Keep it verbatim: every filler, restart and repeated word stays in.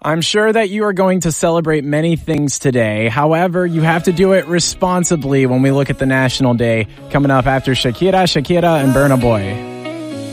I'm sure that you are going to celebrate many things today. However, you have to do it responsibly when we look at the National Day coming up after Shakira, Shakira, and Burna Boy.